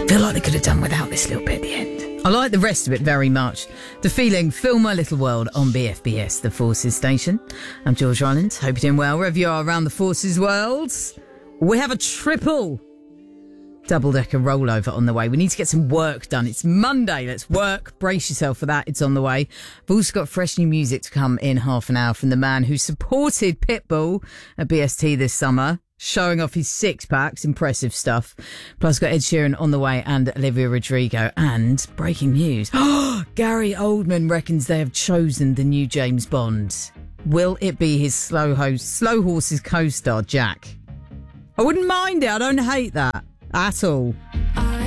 Feel like they could have done without this little bit at the end. I like the rest of it very much. The Feeling, Fill My Little World on BFBS, the Forces station. I'm George Ryland. Hope you're doing well wherever you are around the Forces world. We have a triple double-decker rollover on the way. We need to get some work done. It's Monday. Let's work. Brace yourself for that. It's on the way. We've also got fresh new music to come in half an hour from the man who supported Pitbull at BST this summer, showing off his six-packs. Impressive stuff. Plus, got Ed Sheeran on the way and Olivia Rodrigo. And breaking news. Gary Oldman reckons they have chosen the new James Bond. Will it be his Slow Horses co-star, Jack? I wouldn't mind it. I don't hate that at all.